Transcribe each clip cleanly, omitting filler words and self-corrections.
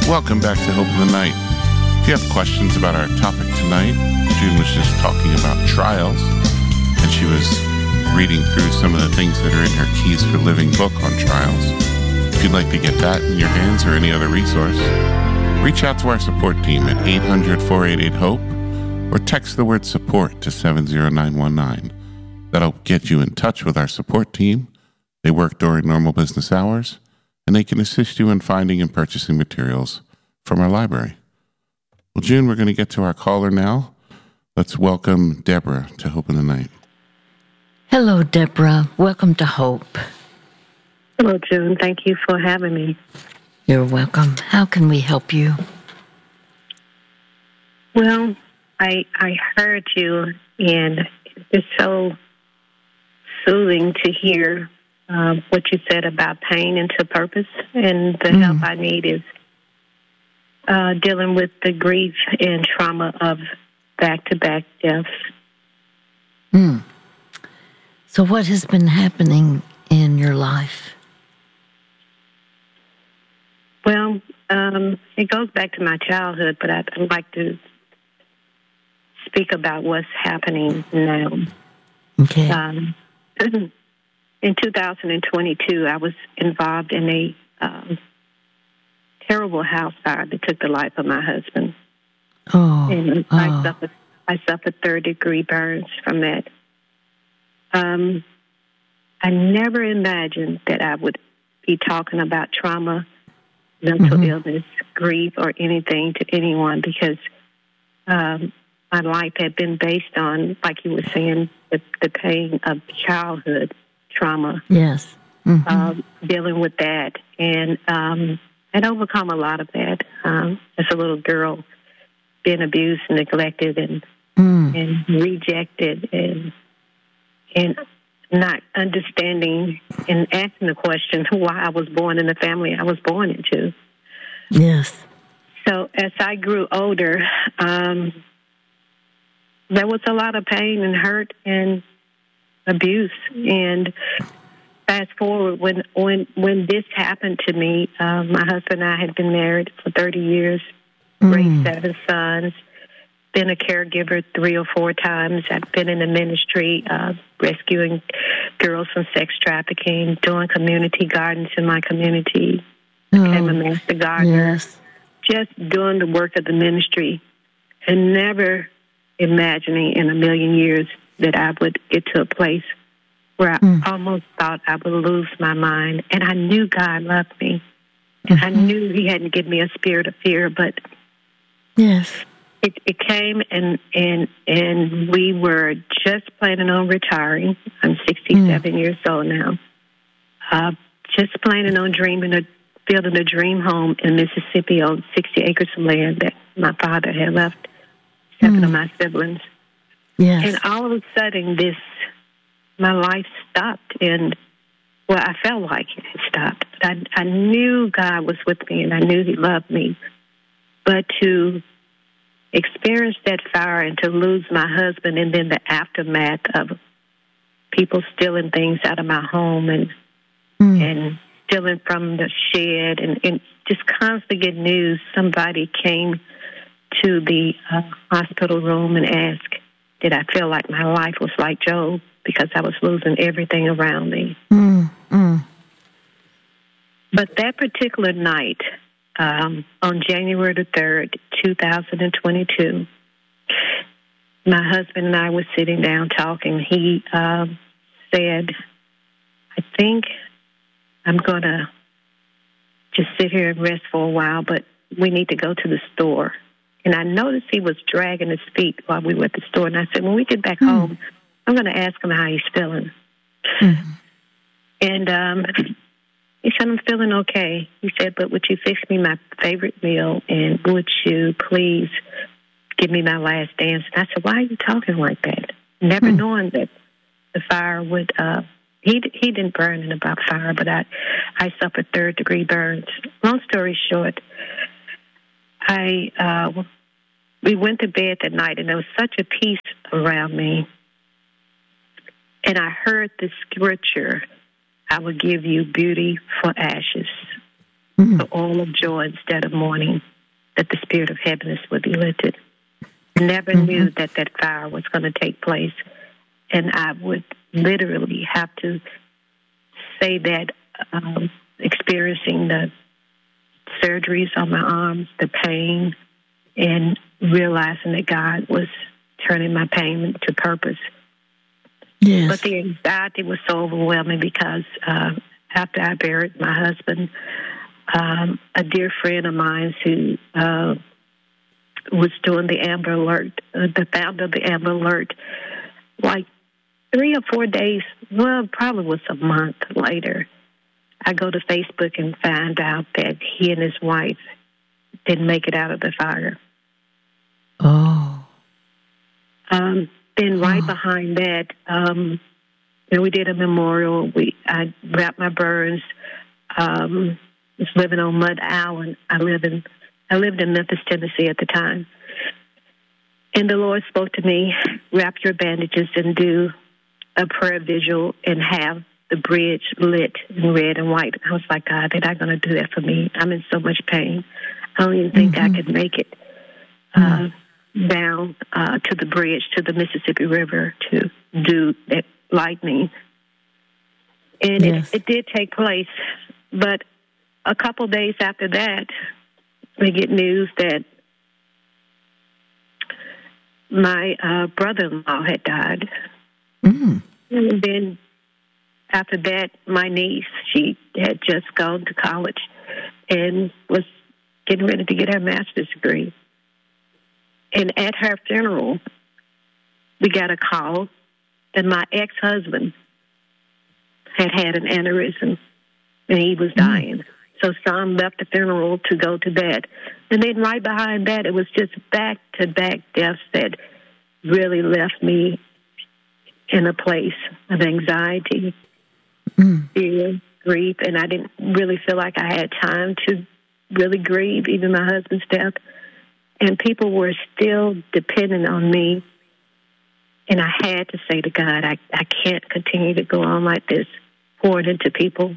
Welcome back to Hope in the Night. If you have questions about our topic tonight, June was just talking about trials, and she was reading through some of the things that are in her Keys for Living book on trials. If you'd like to get that in your hands or any other resource, reach out to our support team at 800-488-HOPE or text the word support to 70919. That'll get you in touch with our support team. They work during normal business hours, and they can assist you in finding and purchasing materials from our library. Well, June, we're going to get to our caller now. Let's welcome Deborah to Hope in the Night. Hello, Deborah. Welcome to Hope. Hello, June. Thank you for having me. You're welcome. How can we help you? Well, I heard you, and it's so soothing to hear what you said about pain into purpose, and the help I need is dealing with the grief and trauma of back-to-back deaths. So what has been happening in your life? Well, it goes back to my childhood, but I'd like to speak about what's happening now. Okay. In 2022, I was involved in a terrible house fire that took the life of my husband. And I suffered third-degree burns from that. I never imagined that I would be talking about trauma, mental illness, grief, or anything to anyone, because my life had been based on, like you were saying, the pain of childhood trauma. Yes. Dealing with that. And I'd overcome a lot of that as a little girl, being abused and neglected and rejected and not understanding and asking the question why I was born in the family I was born into. Yes. So as I grew older, there was a lot of pain and hurt and abuse. And fast forward, when this happened to me, my husband and I had been married for 30 years, raised 7 sons, been a caregiver 3 or 4 times. I've been in the ministry, rescuing girls from sex trafficking, doing community gardens in my community, became a master gardener, just doing the work of the ministry, and never imagining in a million years that I would get to a place where I almost thought I would lose my mind. And I knew God loved me. And I knew He hadn't given me a spirit of fear, but it came, and we were just planning on retiring. I'm 67 years old now. Just planning on building a dream home in Mississippi on 60 acres of land that my father had left 7 of my siblings. Yes. And all of a sudden, my life stopped, and I felt like it had stopped. But I knew God was with me, and I knew He loved me. But to experience that fire and to lose my husband, and then the aftermath of people stealing things out of my home and stealing from the shed, and just constantly get news. Somebody came to the hospital room and asked, did I feel like my life was like Job, because I was losing everything around me. But that particular night, on January the 3rd, 2022, my husband and I were sitting down talking. He said, I think I'm going to just sit here and rest for a while, but we need to go to the store. And I noticed he was dragging his feet while we were at the store. And I said, when we get back home, I'm going to ask him how he's feeling. And he said, I'm feeling okay. He said, but would you fix me my favorite meal? And would you please give me my last dance? And I said, why are you talking like that? Never knowing that the fire would, he didn't burn in about fire, but I suffered 3rd-degree burns. Long story short, we went to bed that night, and there was such a peace around me. And I heard the scripture, I will give you beauty for ashes. the oil of joy instead of mourning, that the spirit of heaviness would be lifted. Never knew that fire was going to take place. And I would literally have to say that experiencing the surgeries on my arms, the pain, and realizing that God was turning my pain to purpose. Yes. But the anxiety was so overwhelming because after I buried my husband, a dear friend of mine who was doing the Amber Alert, the founder of the Amber Alert, like 3 or 4 days, well, probably was a month later, I go to Facebook and find out that he and his wife didn't make it out of the fire. Oh. Then right behind that, we did a memorial. I wrapped my burns. Was living on Mud Island. I lived in Memphis, Tennessee at the time. And the Lord spoke to me, wrap your bandages and do a prayer vigil and have the bridge lit in red and white. I was like, God, they're not going to do that for me. I'm in so much pain. I don't even think I could make it down to the bridge, to the Mississippi River to do that lightning. And it did take place. But a couple days after that, we get news that my brother-in-law had died. And then after that, my niece, she had just gone to college and was getting ready to get her master's degree. And at her funeral, we got a call that my ex-husband had an aneurysm and he was dying. So some left the funeral to go to that. And then right behind that, it was just back-to-back deaths that really left me in a place of anxiety, fear, grief, and I didn't really feel like I had time to really grieve, even my husband's death. And people were still dependent on me. And I had to say to God, I can't continue to go on like this, pouring into people.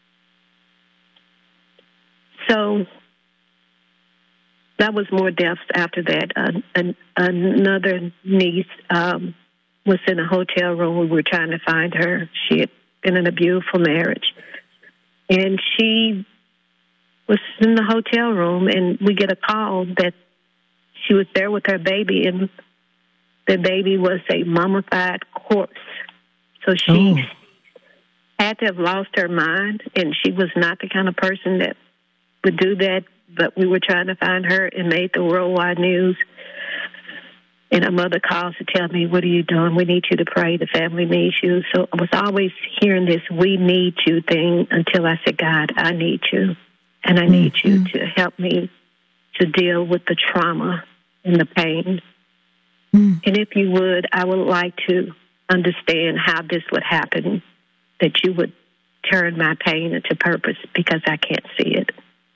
So that was more deaths after that. Another niece was in a hotel room. We were trying to find her. She had been in a beautiful marriage. And she was in the hotel room, and we get a call that she was there with her baby, and the baby was a mummified corpse. So she had to have lost her mind, and she was not the kind of person that would do that, but we were trying to find her and made the worldwide news. And her mother calls to tell me, what are you doing? We need you to pray. The family needs you. So I was always hearing this we need you thing until I said, God, I need you. And I need you to help me to deal with the trauma and the pain. And if you would, I would like to understand how this would happen, that you would turn my pain into purpose, because I can't see it.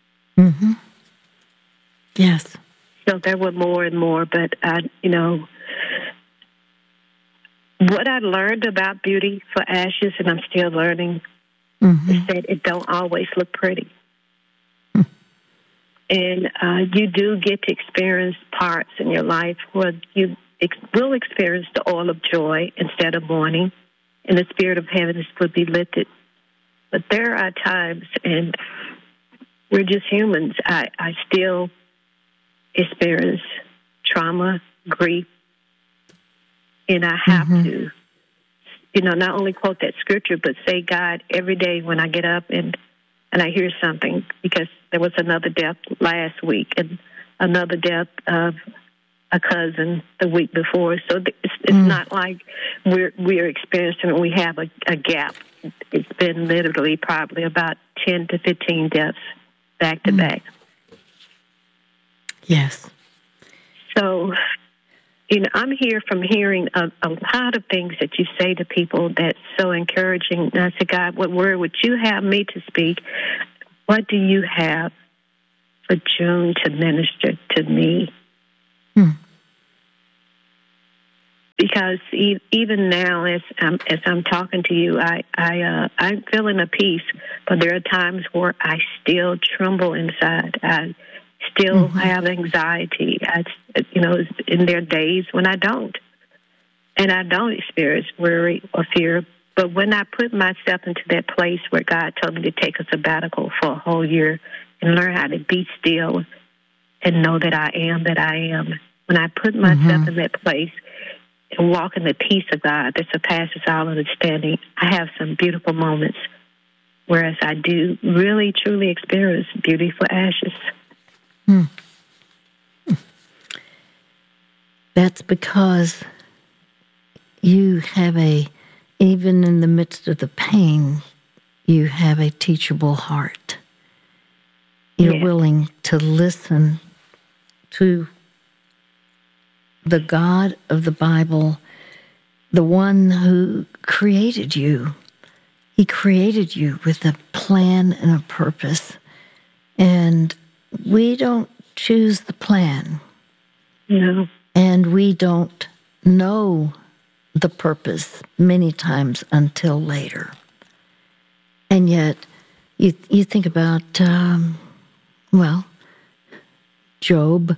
Yes. So there were more and more, but what I learned about Beauty for Ashes, and I'm still learning, is that it don't always look pretty. And you do get to experience parts in your life where you will experience the oil of joy instead of mourning, and the spirit of heaviness would be lifted. But there are times, and we're just humans, I still experience trauma, grief, and I have to, not only quote that scripture, but say, God, every day when I get up and I hear something, because there was another death last week and another death of a cousin the week before. So it's not like we're experiencing, we have a gap. It's been literally probably about 10 to 15 deaths back to back. Yes. So, I'm here from hearing a lot of things that you say to people that's so encouraging. And I said, God, what word would you have me to speak? What do you have for June to minister to me? because even now, as I'm talking to you, I'm feeling a peace, but there are times where I still tremble inside. I still have anxiety. And there are days when I don't, and I don't experience worry or fear. But when I put myself into that place where God told me to take a sabbatical for a whole year and learn how to be still and know that I am, when I put myself in that place and walk in the peace of God that surpasses all understanding, I have some beautiful moments, whereas I do really, truly experience beauty for ashes. That's because you have even in the midst of the pain, you have a teachable heart. You're willing to listen to the God of the Bible, the one who created you. He created you with a plan and a purpose. And we don't choose the plan. No. And we don't know the purpose many times until later. And yet, you think about, Job,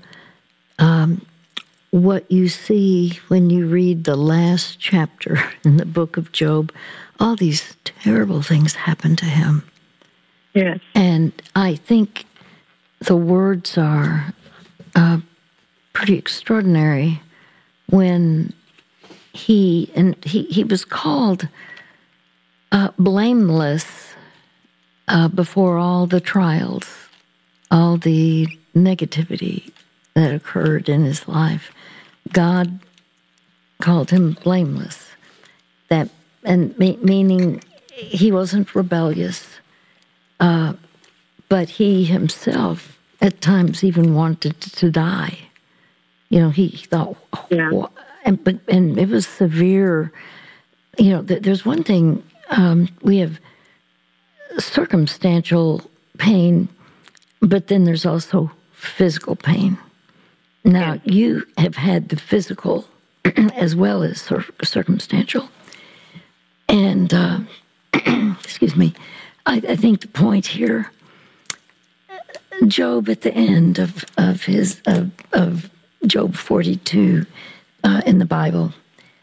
what you see when you read the last chapter in the book of Job, all these terrible things happen to him. Yes. And I think the words are pretty extraordinary when he was called blameless before all the trials, all the negativity that occurred in his life. God called him blameless. Meaning he wasn't rebellious, but he himself at times even wanted to die. He thought, and it was severe. There's one thing, we have circumstantial pain, but then there's also physical pain. Now, you have had the physical as well as circumstantial. And, excuse me, I think the point here, Job at the end of Job 42 in the Bible,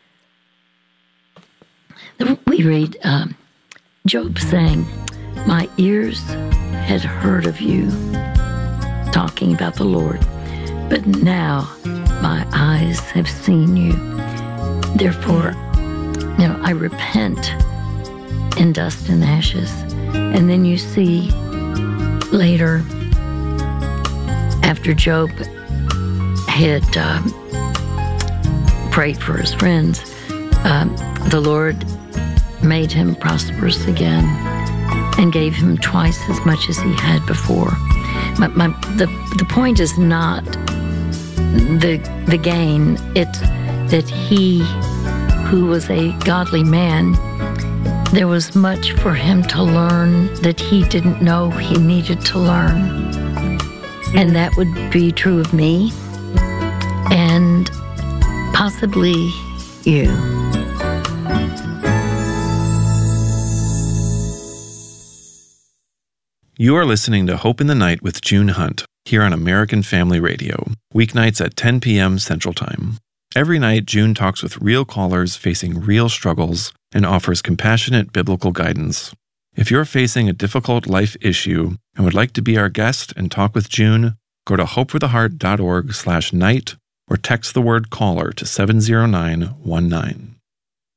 we read Job saying, "My ears had heard of you," talking about the Lord, "but now my eyes have seen you. Therefore, I repent in dust and ashes." And then you see later, after Job had prayed for his friends, the Lord made him prosperous again and gave him twice as much as he had before. The point is not the gain. It's that he, who was a godly man, there was much for him to learn that he didn't know he needed to learn. And that would be true of me and possibly you. You are listening to Hope in the Night with June Hunt here on American Family Radio, weeknights at 10 p.m. Central Time. Every night, June talks with real callers facing real struggles and offers compassionate biblical guidance. If you're facing a difficult life issue and would like to be our guest and talk with June, go to hopefortheheart.org/night or text the word caller to 70919.